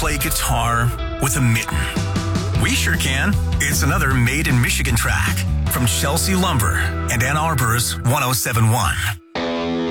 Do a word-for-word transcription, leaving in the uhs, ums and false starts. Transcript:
play guitar with a mitten? We sure can. It's another Made in Michigan track from Chelsea Lumber and Ann Arbor's one oh seven point one.